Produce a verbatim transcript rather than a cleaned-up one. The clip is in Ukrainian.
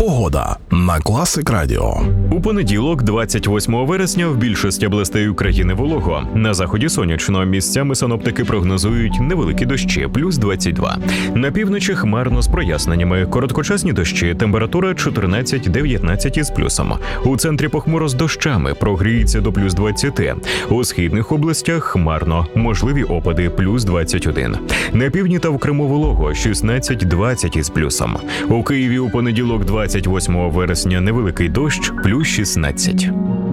Погода на Класик Радіо. У понеділок, двадцять восьмого вересня, в більшості областей України волого. На заході сонячно. Місцями синоптики прогнозують невеликі дощі, плюс двадцять два. На півночі хмарно з проясненнями. Короткочасні дощі, температура чотирнадцять-дев'ятнадцять із плюсом. У центрі похмуро з дощами, прогріється до плюс двадцять. У східних областях хмарно, можливі опади, плюс двадцять один. На півдні та в Криму волого, шістнадцять-двадцять із плюсом. У Києві у понеділок, двадцять восьмого вересня, невеликий дощ, плюс шістнадцять.